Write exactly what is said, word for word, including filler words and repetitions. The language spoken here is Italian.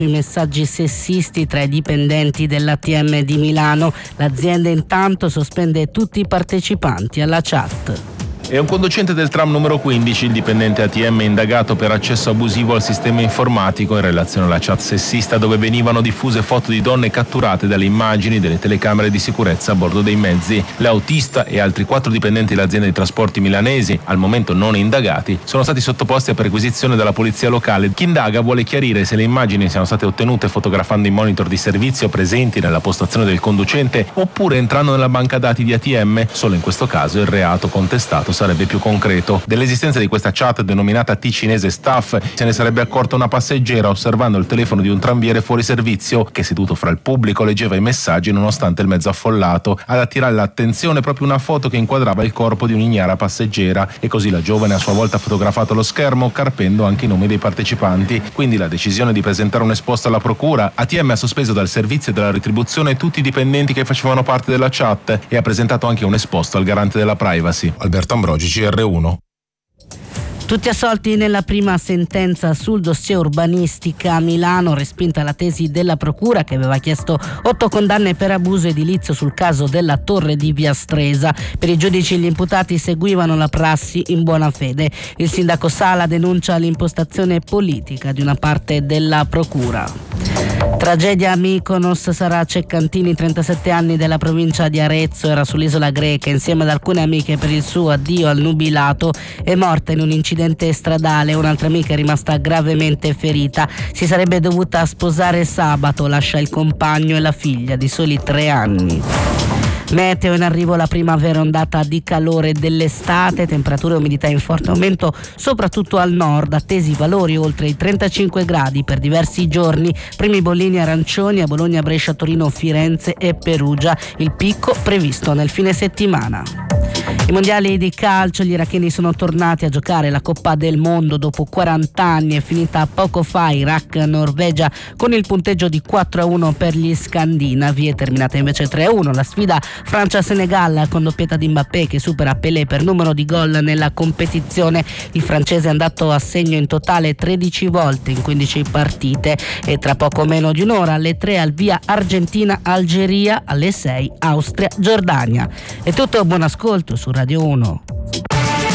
i messaggi sessisti tra i dipendenti dell'A T M di Milano. L'azienda intanto sospende tutti i partecipanti alla chat. È un conducente del tram numero quindici, il dipendente A T M indagato per accesso abusivo al sistema informatico in relazione alla chat sessista dove venivano diffuse foto di donne catturate dalle immagini delle telecamere di sicurezza a bordo dei mezzi. L'autista e altri quattro dipendenti dell'azienda di trasporti milanesi, al momento non indagati, sono stati sottoposti a perquisizione dalla polizia locale. Chi indaga vuole chiarire se le immagini siano state ottenute fotografando i monitor di servizio presenti nella postazione del conducente oppure entrando nella banca dati di A T M. Solo in questo caso il reato contestato sarebbe più concreto. Dell'esistenza di questa chat denominata T cinese Staff se ne sarebbe accorta una passeggera osservando il telefono di un tranviere fuori servizio che, seduto fra il pubblico, leggeva i messaggi nonostante il mezzo affollato. Ad attirare l'attenzione proprio una foto che inquadrava il corpo di un'ignara passeggera e così la giovane a sua volta ha fotografato lo schermo carpendo anche i nomi dei partecipanti. Quindi la decisione di presentare un esposto alla procura. A T M ha sospeso dal servizio e dalla retribuzione tutti i dipendenti che facevano parte della chat e ha presentato anche un esposto al garante della privacy. Alberto Ambrogi, C R uno. Tutti assolti nella prima sentenza sul dossier urbanistica a Milano, respinta la tesi della procura che aveva chiesto otto condanne per abuso edilizio sul caso della torre di Via Stresa. Per i giudici gli imputati seguivano la prassi in buona fede. Il sindaco Sala denuncia l'impostazione politica di una parte della procura. Tragedia a Mykonos, Sara Ceccantini, trentasette anni, della provincia di Arezzo, era sull'isola greca insieme ad alcune amiche per il suo addio al nubilato. È morta in un incidente stradale, un'altra amica è rimasta gravemente ferita. Si sarebbe dovuta sposare sabato, lascia il compagno e la figlia di soli tre anni. Meteo, in arrivo la primavera, ondata di calore dell'estate, temperature e umidità in forte aumento soprattutto al nord, attesi valori oltre i trentacinque gradi per diversi giorni, primi bollini arancioni a Bologna, Brescia, Torino, Firenze e Perugia, il picco previsto nel fine settimana. I mondiali di calcio, gli iracheni sono tornati a giocare la Coppa del Mondo dopo quaranta anni, è finita poco fa Iraq-Norvegia con il punteggio di quattro a uno per gli scandinavi, è terminata invece tre a uno la sfida Francia-Senegal con doppietta di Mbappé che supera Pelé per numero di gol nella competizione. Il francese è andato a segno in totale tredici volte in quindici partite e tra poco meno di un'ora alle tre al via Argentina-Algeria, alle sei Austria-Giordania. È tutto, buon ascolto su Radio uno.